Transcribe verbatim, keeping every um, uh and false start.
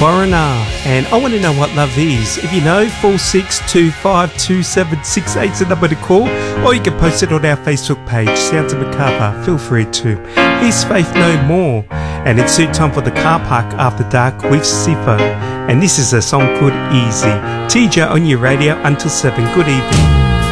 Foreigner, and I want to know what love is. If you know, four six two five two seven six eight is the number to call, or you can post it on our Facebook page, Sounds of Macabre. Feel free to. Here's Faith No More, and it's soon time for the Car Park After Dark with Sifa, and this is a song called Easy. T J on your radio until seven. Good evening.